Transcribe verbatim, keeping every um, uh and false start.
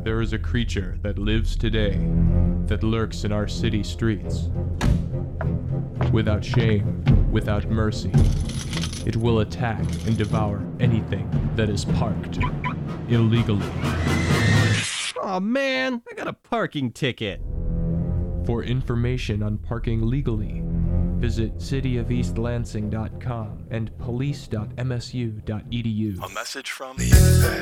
There is a creature that lives today, that lurks in our city streets. Without shame, without mercy, it will attack and devour anything that is parked illegally. Aw, man, I got a parking ticket. For information on parking legally, visit city of east lansing dot com and police dot m s u dot e d u. A message from the